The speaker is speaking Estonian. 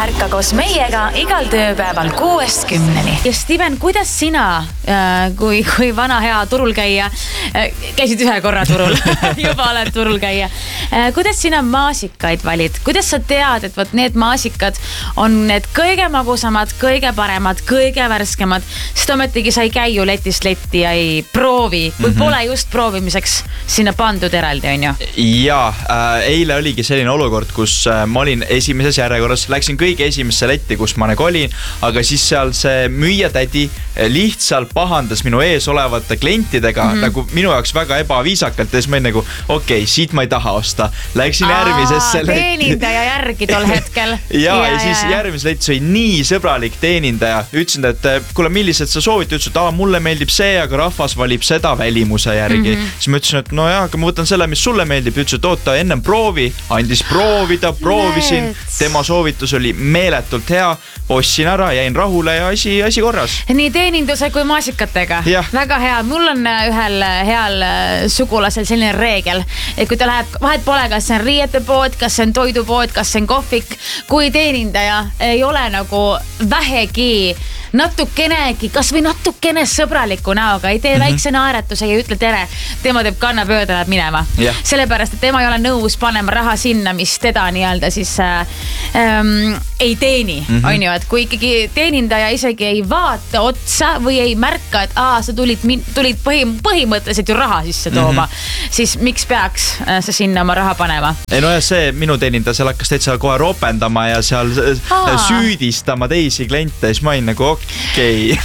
ärka koos meiega igal tööpäeval 6-10. Ja Steven, kuidas sina, kui vana hea turul käia, käisid ühe korra turul, juba oled turul käia. Kuidas sina maasikaid valid? Kuidas sa tead, et need maasikad on need kõige magusamad, kõige paremad, kõige värskemad, sest ometigi sa ei käi ju letist letti ja ei proovi, kui pole just proovimiseks sinna pandud eraldi, on ju? Jaa, eile oligi selline olukord, kus ma olin esimeses järjekorras, läksin kõige esimesse letti, kus ma olin, aga siis seal see müüjatädi lihtsalt pahandas minu ees olevate klientidega nagu minu jaoks väga ebaviisakalt ja siis ma olin nagu, okei, siit ma ei taha osta. Läksin järgmisesse letti. Teenindaja järgi tol hetkel. ja siis järgmises letis oli nii sõbralik teenindaja. Ütlesin, et kuule, millised sa soovid? Ütlesin, et mulle meeldib see, aga rahvas valib seda välimuse järgi. Siis ma ütlesin, et no jah, aga ma võtan selle, mis sulle meeldib. Ütlesin, et oota, ennem proovi. Andis proovida, proovisin. Tema soovitus oli meeletult hea. Ostsin ära, jäin rahule ja asi korras. Nii teeninduse kui maasikatega. Väga hea. Mul on ühel heal sugulasel selline reegel, et kui ta läheb, vahet pole, kas see on riietepood, kas see on toidupood, kas see on kohvik, kui teenindaja ei ole nagu vähegi natukenegi, kas või natukene sõbraliku näoga, ei tee väikse naeratuse ja ütle tere, tema teeb kannapööda, läheb minema. Sellepärast, et tema ei ole nõus panema raha sinna, mis teda nii-öelda siis ei teeni, on ju, et kui ikkagi teenindaja isegi ei vaata otsa või ei märka, et sa tulid põhimõtteliselt ju raha sisse tooma, siis miks peaks sa sinna oma raha panema? Ei no ja see minu teenindaja seal hakkas täitsa kohe ropendama ja seal süüdistama teisi kliente, siis ma olin nagu okei.